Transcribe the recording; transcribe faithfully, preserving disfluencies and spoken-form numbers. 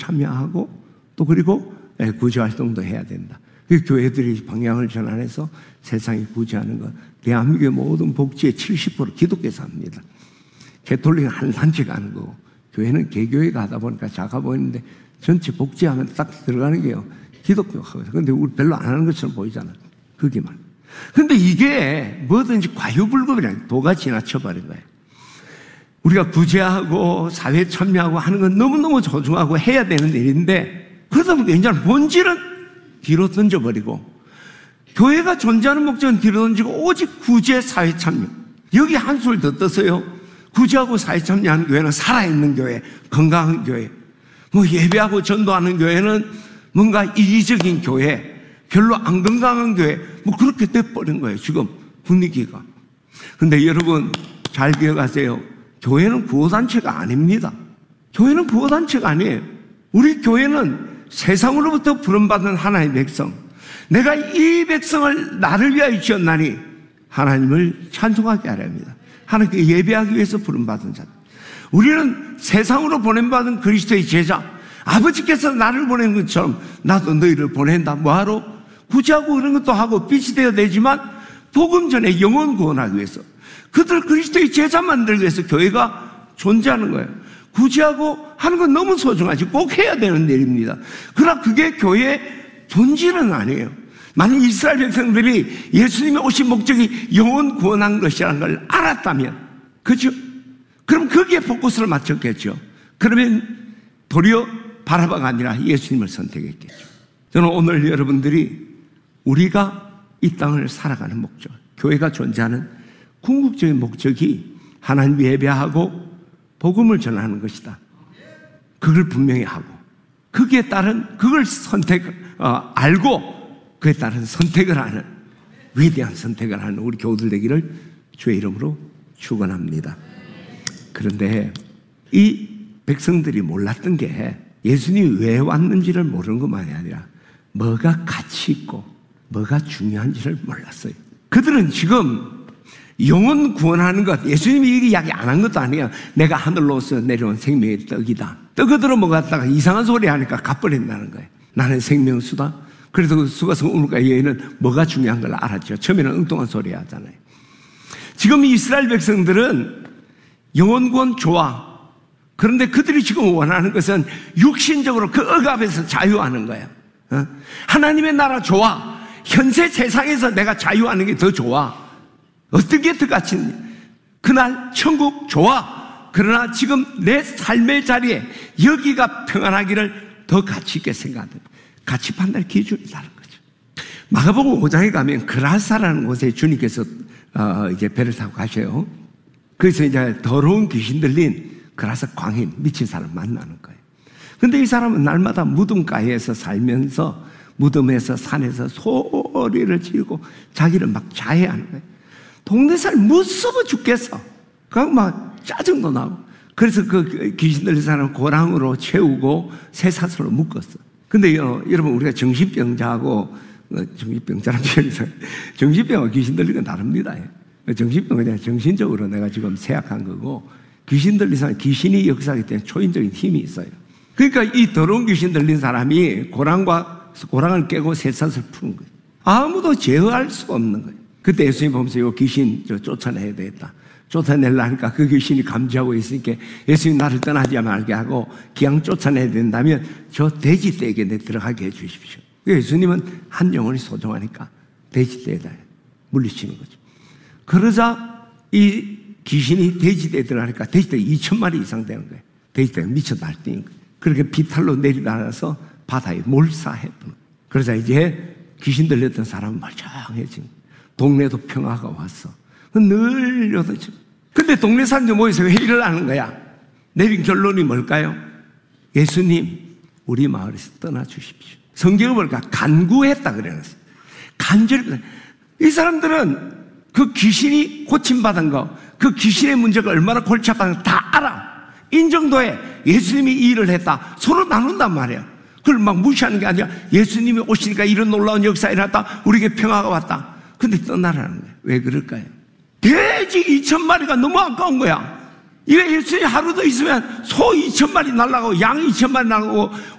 참여하고 또 그리고 구제활동도 해야 된다. 그 교회들이 방향을 전환해서 세상이 구제하는 것. 대한민국의 모든 복지의 칠십 퍼센트 기독교에서 합니다. 개톨릭은 한 단체가 하는 거고 교회는 개교회가 하다 보니까 작아 보이는데 전체 복지하면 딱 들어가는 게요. 기독교가 하거든요. 근데 우리 별로 안 하는 것처럼 보이잖아요. 그게만. 근데 이게 뭐든지 과유불급이라는 도가 지나쳐버린 거예요. 우리가 구제하고 사회 참여하고 하는 건 너무너무 소중하고 해야 되는 일인데 그러다 보니까 이제 본질은 뒤로 던져버리고 교회가 존재하는 목적은 뒤로 던지고 오직 구제 사회 참여. 여기 한술 더 떠서요. 구제하고 사회 참여하는 교회는 살아있는 교회, 건강한 교회. 뭐 예배하고 전도하는 교회는 뭔가 이기적인 교회, 별로 안 건강한 교회, 뭐 그렇게 돼버린 거예요, 지금 분위기가. 근데 여러분 잘 기억하세요. 교회는 구호단체가 아닙니다. 교회는 구호단체가 아니에요. 우리 교회는 세상으로부터 부름받은 하나님의 백성. 내가 이 백성을 나를 위하여 지었나니 하나님을 찬송하게 하려 합니다. 하나님께 예배하기 위해서 부름받은 자. 우리는 세상으로 보냄받은 그리스도의 제자. 아버지께서 나를 보낸 것처럼 나도 너희를 보낸다. 뭐하러? 구제하고 그런 것도 하고 빛이 되어야 되지만 복음 전에 영혼 구원하기 위해서 그들 그리스도의 제자 만들기 위해서 교회가 존재하는 거예요. 구제하고 하는 건 너무 소중하지 꼭 해야 되는 일입니다. 그러나 그게 교회의 본질은 아니에요. 만약 이스라엘 백성들이 예수님이 오신 목적이 영혼 구원한 것이라는 걸 알았다면, 그죠? 그럼 거기에 포커스를 맞췄겠죠. 그러면 도리어 바라바가 아니라 예수님을 선택했겠죠. 저는 오늘 여러분들이 우리가 이 땅을 살아가는 목적, 교회가 존재하는 궁극적인 목적이 하나님 예배하고 복음을 전하는 것이다. 그걸 분명히 하고 거기에 따른 그걸 선택 어, 알고 그에 따른 선택을 하는 위대한 선택을 하는 우리 교우들 되기를 주의 이름으로 축원합니다. 그런데 이 백성들이 몰랐던 게 예수님이 왜 왔는지를 모르는 것만이 아니라 뭐가 가치 있고 뭐가 중요한지를 몰랐어요. 그들은 지금 영혼 구원하는 것, 예수님이 이야기 안 한 것도 아니에요. 내가 하늘로서 내려온 생명의 떡이다. 떡 얻으러 먹었다가 이상한 소리 하니까 갚버린다는 거예요. 나는 생명수다. 그래서 수가성 우물가 여인은 뭐가 중요한 걸 알았죠. 처음에는 엉뚱한 소리 하잖아요. 지금 이스라엘 백성들은 영혼 구원 좋아. 그런데 그들이 지금 원하는 것은 육신적으로 그 억압에서 자유하는 거예요. 어? 하나님의 나라 좋아. 현세 세상에서 내가 자유하는 게 더 좋아. 어떤 게 더 가치 있니? 그날 천국 좋아. 그러나 지금 내 삶의 자리에 여기가 평안하기를 더 가치 있게 생각한다. 가치 판단 기준이 다른 거죠. 마가복음 오 장에 가면 그라사라는 곳에 주님께서 어 이제 배를 타고 가셔요. 그래서 이제 더러운 귀신 들린 그라사 광인 미친 사람 만나는 거예요. 근데 이 사람은 날마다 무덤가에서 살면서 무덤에서 산에서 소리를 지르고 자기를 막 자해하는 거예요. 동네 사람 무서워 죽겠어. 그럼 막 짜증도 나고. 그래서 그 귀신 들린 사람을 고랑으로 채우고 쇠사슬로 묶었어. 근데요, 여러분, 우리가 정신병자하고, 정신병자란 표현이 있어요. 정신병하고 귀신 들린 건 다릅니다. 정신병은 그냥 정신적으로 내가 지금 쇠약한 거고, 귀신 들린 사람, 귀신이 역사하기 때문에 초인적인 힘이 있어요. 그러니까 이 더러운 귀신 들린 사람이 고랑과, 고랑을 깨고 쇠사슬을 푸는 거예요. 아무도 제어할 수가 없는 거예요. 그때 예수님 보면서 이 귀신 쫓아내야 되겠다. 쫓아내려니까 그 귀신이 감지하고 있으니까 예수님 나를 떠나지 말게 하고 기왕 쫓아내야 된다면 저 돼지떼에게 내 들어가게 해 주십시오. 예수님은 한 영혼이 소중하니까 돼지떼에다 물리치는 거죠. 그러자 이 귀신이 돼지떼에 들어가니까 돼지떼 이천 마리 이상 되는 거예요. 돼지떼가 미쳐 날뛰는 거예요. 그렇게 비탈로 내리달아서 바다에 몰사해버려. 그러자 이제 귀신 들렸던 사람은 멀쩡해진 거예요. 동네도 평화가 왔어. 늘 요도죠. 근데 동네 사람들 모여서 회의를 하는 거야. 내린 결론이 뭘까요? 예수님, 우리 마을에서 떠나주십시오. 성경을 보니까 간구했다 그래놨어요. 간절히. 이 사람들은 그 귀신이 고침받은 거, 그 귀신의 문제가 얼마나 골치 아파서 다 알아. 인정도에 예수님이 이 일을 했다. 서로 나눈단 말이야. 그걸 막 무시하는 게 아니라 예수님이 오시니까 이런 놀라운 역사가 일어났다. 우리에게 평화가 왔다. 근데 떠나라는 거예요. 왜 그럴까요? 돼지 이천 마리가 너무 아까운 거야. 이거 예수님 하루 더 있으면 소 이천 마리 날아가고 양 이천 마리 날아가고